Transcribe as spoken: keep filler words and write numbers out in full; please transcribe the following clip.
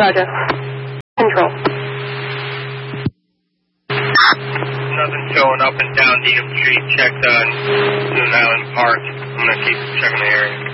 Roger. Control. Nothing showing up and down Needham Street. Checked on Moon Island Park. I'm going to keep checking the area.